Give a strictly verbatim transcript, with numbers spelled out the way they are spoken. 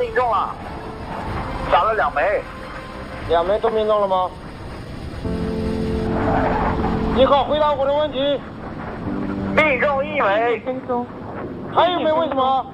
命中了，打了两枚。 两枚都命中了吗？你好，回答我的问题。 命中一枚。 分钟。 还有没有为什么？